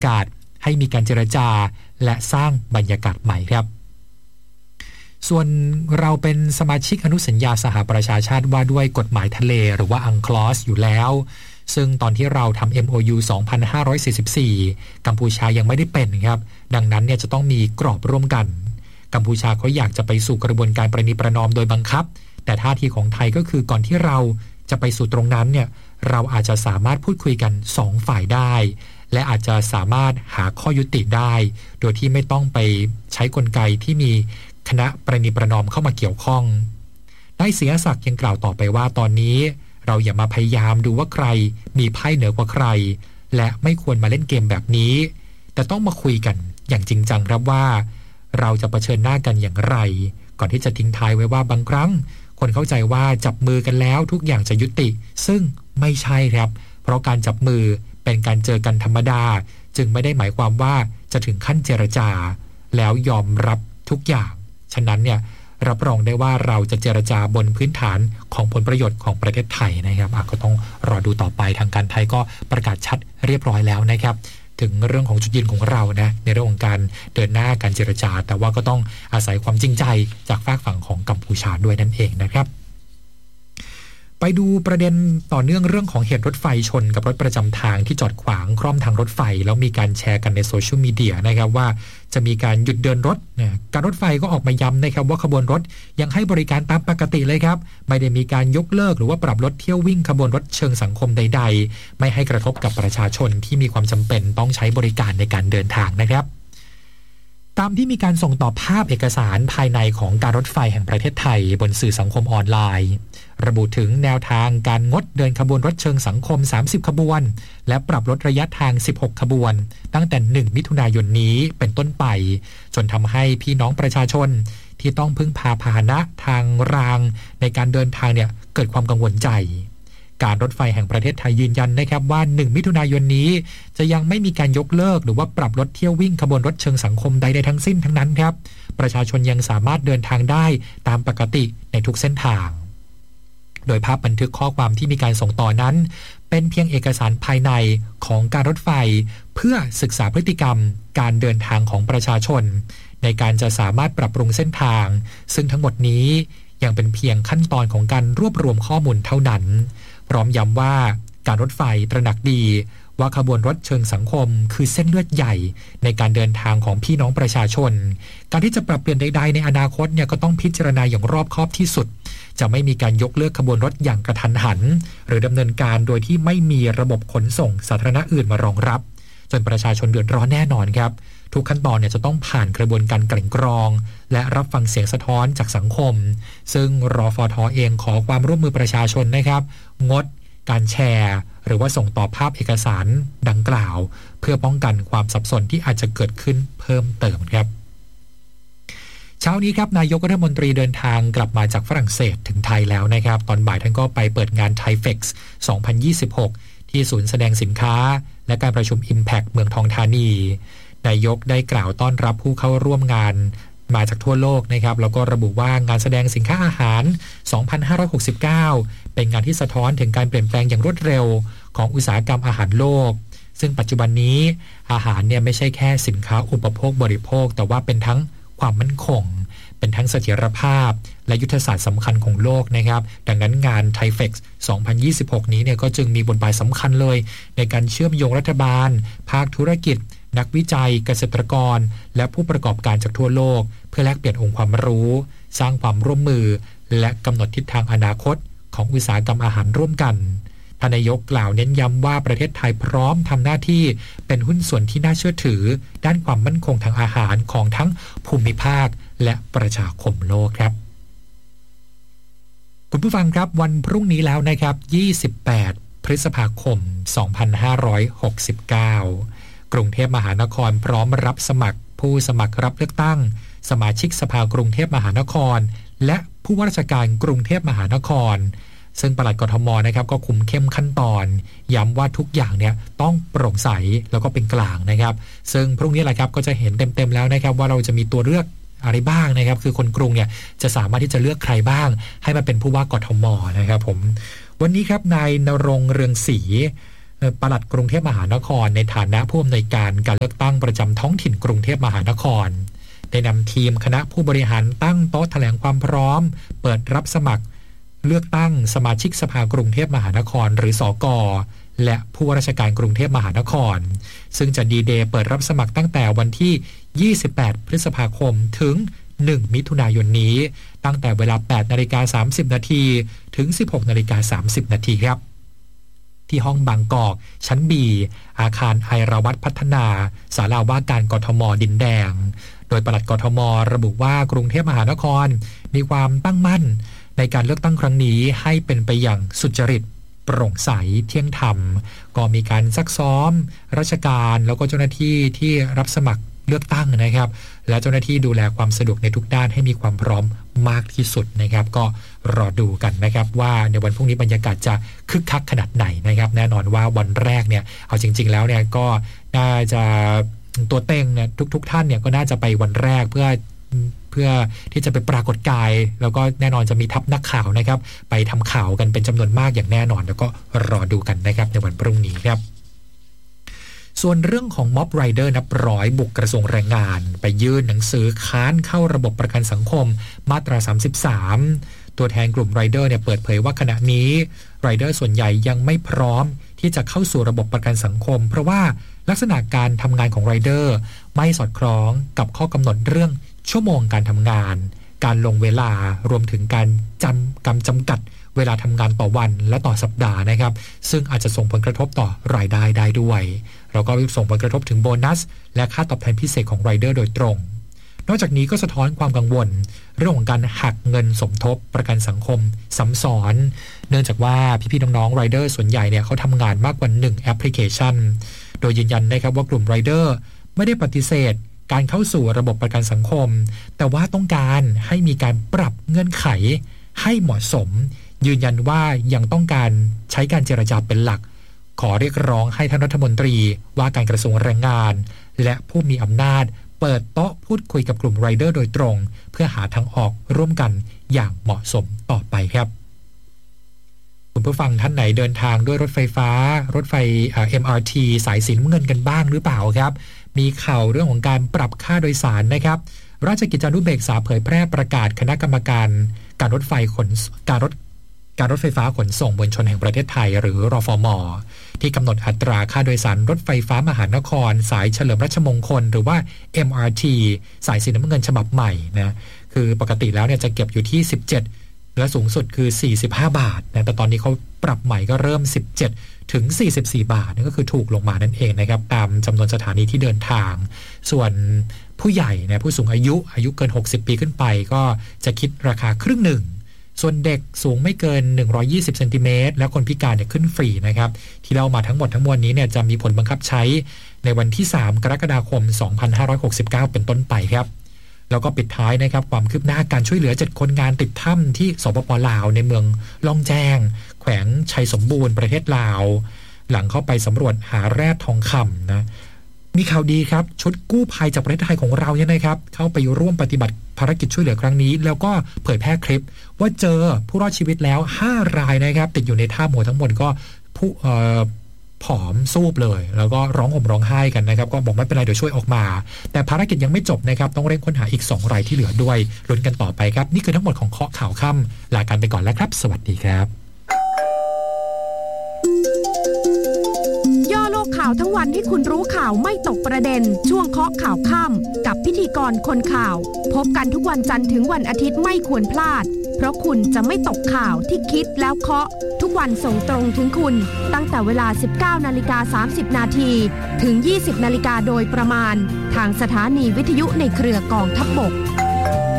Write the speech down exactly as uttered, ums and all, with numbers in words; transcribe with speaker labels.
Speaker 1: กาศให้มีการเจรจาและสร้างบรรยากาศใหม่ครับส่วนเราเป็นสมาชิกอนุสัญญาสหประชาชาติว่าด้วยกฎหมายทะเลหรือว่า อังคลอส อยู่แล้วซึ่งตอนที่เราทำ เอ็ม โอ ยู สองพันห้าร้อยสี่สิบสี่ กัมพูชายังไม่ได้เป็นครับดังนั้นเนี่ยจะต้องมีกรอบร่วมกันกัมพูชาเขาอยากจะไปสู่กระบวนการประนีประนอมโดยบังคับแต่ท่าทีของไทยก็คือก่อนที่เราจะไปสู่ตรงนั้นเนี่ยเราอาจจะสามารถพูดคุยกันสองฝ่ายได้และอาจจะสามารถหาข้อยุติได้โดยที่ไม่ต้องไปใช้กลไกที่มีคณะประนีประนอมเข้ามาเกี่ยวข้องนายเสียศักดิ์ยังกล่าวต่อไปว่าตอนนี้เราอย่ามาพยายามดูว่าใครมีไพ่เหนือกว่าใครและไม่ควรมาเล่นเกมแบบนี้แต่ต้องมาคุยกันอย่างจริงจังครับว่าเราจะเผชิญหน้ากันอย่างไรก่อนที่จะทิ้งท้ายไว้ว่าบางครั้งคนเข้าใจว่าจับมือกันแล้วทุกอย่างจะยุติซึ่งไม่ใช่ครับเพราะการจับมือเป็นการเจอกันธรรมดาจึงไม่ได้หมายความว่าจะถึงขั้นเจรจาแล้วยอมรับทุกอย่างฉะนั้นเนี่ยรับรองได้ว่าเราจะเจรจาบนพื้นฐานของผลประโยชน์ของประเทศไทยนะครับก็ต้องรอดูต่อไปทางการไทยก็ประกาศชัดเรียบร้อยแล้วนะครับถึงเรื่องของจุดยืนของเรานะในเรื่องของการเดินหน้าการเจรจาแต่ว่าก็ต้องอาศัยความจริงใจจากฝากฝั่งของกัมพูชาด้วยนั่นเองนะครับไปดูประเด็นต่อเนื่องเรื่องของเหตุรถไฟชนกับรถประจำทางที่จอดขวางคล่อมทางรถไฟแล้วมีการแชร์กันในโซเชียลมีเดียนะครับว่าจะมีการหยุดเดินรถเนี่ยการรถไฟก็ออกมาย้ำนะครับว่าขบวนรถยังให้บริการตามปกติเลยครับไม่ได้มีการยกเลิกหรือว่าปรับลดเที่ยววิ่งขบวนรถเชิงสังคมใดๆไม่ให้กระทบกับประชาชนที่มีความจำเป็นต้องใช้บริการในการเดินทางนะครับตามที่มีการส่งต่อภาพเอกสารภายในของการรถไฟแห่งประเทศไทยบนสื่อสังคมออนไลน์ระบุถึงแนวทางการงดเดินขบวนรถเชิงสังคมสามสิบขบวนและปรับลดระยะทางสิบหกขบวนตั้งแต่หนึ่งมิถุนายนนี้เป็นต้นไปจนทำให้พี่น้องประชาชนที่ต้องพึ่งพาพาหนะทางรางในการเดินทางเนี่ยเกิดความกังวลใจการรถไฟแห่งประเทศไทยยืนยันนะครับว่าหนึ่งมิถุนายนนี้จะยังไม่มีการยกเลิกหรือว่าปรับลดเที่ยววิ่งขบวนรถเชิงสังคมใดๆทั้งสิ้นทั้งนั้นครับประชาชนยังสามารถเดินทางได้ตามปกติในทุกเส้นทางโดยภาพบันทึกข้อความที่มีการส่งต่อนั้นเป็นเพียงเอกสารภายในของการรถไฟเพื่อศึกษาพฤติกรรมการเดินทางของประชาชนในการจะสามารถปรับปรุงเส้นทางซึ่งทั้งหมดนี้ยังเป็นเพียงขั้นตอนของการรวบรวมข้อมูลเท่านั้นพร้อมย้ำว่าการรถไฟตระหนักดีว่าขบวนรถเชิงสังคมคือเส้นเลือดใหญ่ในการเดินทางของพี่น้องประชาชนการที่จะปรับเปลี่ยนใดๆในอนาคตเนี่ยก็ต้องพิจารณาอย่างรอบคอบที่สุดจะไม่มีการยกเลิกขบวนรถอย่างกระทันหันหรือดำเนินการโดยที่ไม่มีระบบขนส่งสาธารณะอื่นมารองรับจนประชาชนเดือดร้อนแน่นอนครับทุกขั้นตอนเนี่ยจะต้องผ่านกระบวนการกลั่นกรองและรับฟังเสียงสะท้อนจากสังคมซึ่งรฟท.เองขอความร่วมมือประชาชนนะครับงดการแชร์หรือว่าส่งต่อภาพเอกสารดังกล่าวเพื่อป้องกันความสับสนที่อาจจะเกิดขึ้นเพิ่มเติมครับเช้านี้ครับนายกรัฐมนตรีเดินทางกลับมาจากฝรั่งเศสถึงไทยแล้วนะครับตอนบ่ายท่านก็ไปเปิดงาน Thaipex สองพันยี่สิบหกที่ศูนย์แสดงสินค้าและการประชุม Impact เมืองทองธานีนายกได้กล่าวต้อนรับผู้เข้าร่วมงานมาจากทั่วโลกนะครับแล้วก็ระบุว่างานแสดงสินค้าอาหาร สองพันห้าร้อยหกสิบเก้า เป็นงานที่สะท้อนถึงการเปลี่ยนแปลงอย่างรวดเร็วของอุตสาหกรรมอาหารโลกซึ่งปัจจุบันนี้อาหารเนี่ยไม่ใช่แค่สินค้าอุปโภคบริโภคแต่ว่าเป็นทั้งความมั่นคงเป็นทั้งเสถียรภาพและยุทธศาสตร์สำคัญของโลกนะครับดังนั้นงาน Thaipex สองพันยี่สิบหก นี้เนี่ยก็จึงมีบทบาทสำคัญเลยในการเชื่อมโยงรัฐบาลภาคธุรกิจนักวิจัยเกษตรกรและผู้ประกอบการจากทั่วโลกเพื่อแลกเปลี่ยนองค์ความรู้สร้างความร่วมมือและกำหนดทิศทางอนาคตของอุตสาหกรรมอาหารร่วมกันท่านนายกกล่าวเน้นย้ำว่าประเทศไทยพร้อมทำหน้าที่เป็นหุ้นส่วนที่น่าเชื่อถือด้านความมั่นคงทางอาหารของทั้งภูมิภาคและประชาคมโลกครับคุณผู้ฟังครับวันพรุ่งนี้แล้วนะครับยี่สิบแปดพฤษภาคมสองพันห้าร้อยหกสิบเก้ากรุงเทพมหานครพร้อมรับสมัครผู้สมัครรับเลือกตั้งสมาชิกสภากรุงเทพมหานครและผู้ว่าราชการกรุงเทพมหานครซึ่งปลัดกทมนะครับก็คุมเข้มขั้นตอนย้ำว่าทุกอย่างเนี่ยต้องโปร่งใสแล้วก็เป็นกลางนะครับซึ่งพรุ่งนี้แหละครับก็จะเห็นเต็มๆแล้วนะครับว่าเราจะมีตัวเลือกอะไรบ้างนะครับคือคนกรุงเนี่ยจะสามารถที่จะเลือกใครบ้างให้มาเป็นผู้ว่ากทมนะครับผมวันนี้ครับนายณรงค์เรืองศรีปลัดกรุงเทพมหานครในฐานะผู้อำนวยการการเลือกตั้งประจำท้องถิ่นกรุงเทพมหานครได้นำทีมคณะผู้บริหารตั้งโต๊ะแถลงความพร้อมเปิดรับสมัครเลือกตั้งสมาชิกสภากรุงเทพมหานครหรือสก.และผู้ว่าราชการกรุงเทพมหานครซึ่งจะดีเดย์เปิดรับสมัครตั้งแต่วันที่ยี่สิบแปดพฤษภาคมถึงหนึ่งมิถุนายนนี้ตั้งแต่เวลา แปดนาฬิกาสามสิบนาทีถึง สิบหกนาฬิกาสามสิบนาทีครับที่ห้องบางกอกชั้น B อาคารไอราวัตพัฒนาศาลาว่าการกทมดินแดงโดยปลัดกทมระบุว่ากรุงเทพมหานครมีความตั้งมั่นในการเลือกตั้งครั้งนี้ให้เป็นไปอย่างสุจริตโปร่งใสเที่ยงธรรมก็มีการซักซ้อมราชการแล้วก็เจ้าหน้าที่ที่รับสมัครเลือกตั้งนะครับและเจ้าหน้าที่ดูแลความสะดวกในทุกด้านให้มีความพร้อมมากที่สุดนะครับก็รอดูกันนะครับว่าในวันพรุ่งนี้บรรยากาศจะคึกคักขนาดไหนนะครับแน่นอนว่าวันแรกเนี่ยเอาจริงๆแล้วเนี่ยก็น่าจะตัวเต็งเนี่ยทุกๆท่านเนี่ยก็น่าจะไปวันแรกเพื่อเพื่อที่จะไปปรากฏกายแล้วก็แน่นอนจะมีทัพนักข่าวนะครับไปทำข่าวกันเป็นจำนวนมากอย่างแน่นอนแล้วก็รอดูกันนะครับในวันพรุ่งนี้ครับส่วนเรื่องของม็อบไรเดอร์นับร้อยบุกกระทรวงแรงงานไปยื่นหนังสือค้านเข้าระบบประกันสังคมมาตราสามสิบสามตัวแทนกลุ่มไรเดอร์เนี่ยเปิดเผยว่าขณะนี้ไรเดอร์ส่วนใหญ่ยังไม่พร้อมที่จะเข้าสู่ระบบประกันสังคมเพราะว่าลักษณะการทำงานของไรเดอร์ไม่สอดคล้องกับข้อกำหนดเรื่องชั่วโมงการทำงานการลงเวลารวมถึงการจำกำจำกัดเวลาทำงานต่อวันและต่อสัปดาห์นะครับซึ่งอาจจะส่งผลกระทบต่อรายได้ได้ด้วยแล้วก็ส่งผลกระทบถึงโบนัสและค่าตอบแทนพิเศษของไรเดอร์โดยตรงนอกจากนี้ก็สะท้อนความกังวลเรื่องของการหักเงินสมทบประกันสังคมซ้ำซ้อนเนื่องจากว่าพี่ๆน้องๆไรเดอร์ส่วนใหญ่เนี่ยเขาทำงานมากกว่าหนึ่งแอปพลิเคชันโดยยืนยันนะครับว่ากลุ่มไรเดอร์ไม่ได้ปฏิเสธการเข้าสู่ระบบประกันสังคมแต่ว่าต้องการให้มีการปรับเงื่อนไขให้เหมาะสมยืนยันว่ายังต้องการใช้การเจรจาเป็นหลักขอเรียกร้องให้ท่านรัฐมนตรีว่าการกระทรวงแรงงานและผู้มีอำนาจเปิดโต๊ะพูดคุยกับกลุ่มไรเดอร์โดยตรงเพื่อหาทางออกร่วมกันอย่างเหมาะสมต่อไปครับคุณผู้ฟังท่านไหนเดินทางด้วยรถไฟฟ้ารถไฟ เอ็ม อาร์ ที สายสีน้ำเงินกันบ้างหรือเปล่าครับมีข่าวเรื่องของการปรับค่าโดยสารนะครับราชกิจจานุเบกษาเผยแพร่ประกาศคณะกรรมการการรถไฟขนการรถการรถไฟฟ้าขนส่งมวลชนแห่งประเทศไทยหรือรฟม.ที่กำหนดอัตราค่าโดยสารรถไฟฟ้ามหานครสายเฉลิมราชมงคลหรือว่า เอ็ม อาร์ ที สายสีน้ำเงินฉบับใหม่นะคือปกติแล้วเนี่ยจะเก็บอยู่ที่สิบเจ็ดและสูงสุดคือสี่สิบห้าบาทนะแต่ตอนนี้เขาปรับใหม่ก็เริ่มสิบเจ็ดถึงสี่สิบสี่บาทนั่นก็คือถูกลงมานั่นเองนะครับตามจำนวนสถานีที่เดินทางส่วนผู้ใหญ่นะผู้สูงอายุอายุเกินหกสิบปีขึ้นไปก็จะคิดราคาครึ่งหนึ่งส่วนเด็กสูงไม่เกินหนึ่งร้อยยี่สิบเซนติเมตรและคนพิการเนี่ยขึ้นฟรีนะครับที่เรามาทั้งหมดทั้งมวลนี้เนี่ยจะมีผลบังคับใช้ในวันที่สามกรกฎาคมสองพันห้าร้อยหกสิบเก้าเป็นต้นไปครับแล้วก็ปิดท้ายนะครับความคืบหน้าการช่วยเหลือเจ็ดคนงานติดถ้ำที่สปป.ลาวในเมืองล่องแจ้งแขวงชัยสมบูรณ์ประเทศลาวหลังเข้าไปสำรวจหาแร่ทองคำนะมีข่าวดีครับชุดกู้ภัยจากประเทศไทยของเราเนี่ยนะครับเข้าไปร่วมปฏิบัติภารกิจช่วยเหลือครั้งนี้แล้วก็เผยแพร่คลิปว่าเจอผู้รอดชีวิตแล้วห้ารายนะครับติดอยู่ในถ้ำหมดทั้งหมดก็ผู้เอ่อผอมซูบเลยแล้วก็ร้องห่มร้องไห้กันนะครับก็บอกไม่เป็นไรเดี๋ยวช่วยออกมาแต่ภารกิจยังไม่จบนะครับต้องเร่งค้นหาอีกสองรายที่เหลือด้วยลุ้นกันต่อไปครับนี่คือทั้งหมดของเคาะข่าวค่ำลากันไปก่อนแล้วครับสวัสดีครับ
Speaker 2: ย่อโลกข่าวทั้งวันให้คุณรู้ข่าวไม่ตกประเด็นช่วงเคาะข่าวค่ำกับพิธีกรคนข่าวพบกันทุกวันจันทร์ถึงวันอาทิตย์ไม่ควรพลาดเพราะคุณจะไม่ตกข่าวที่คิดแล้วเคาะทุกวันส่งตรงถึงคุณตั้งแต่เวลา สิบเก้านาฬิกาสามสิบนาทีถึง ยี่สิบนาฬิกาโดยประมาณทางสถานีวิทยุในเครือกองทัพบก